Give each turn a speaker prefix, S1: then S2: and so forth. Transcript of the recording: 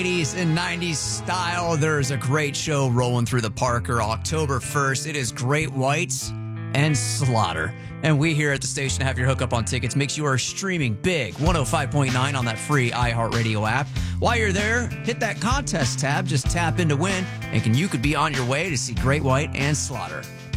S1: 80s and 90s style. There's a great show rolling through the Parker October 1st. It is Great Whites and Slaughter. And we here at the station have your hookup on tickets. Make sure you are streaming big 105.9 on that free iHeartRadio app. While you're there, hit that contest tab. Just tap in to win, and you could be on your way to see Great White and Slaughter.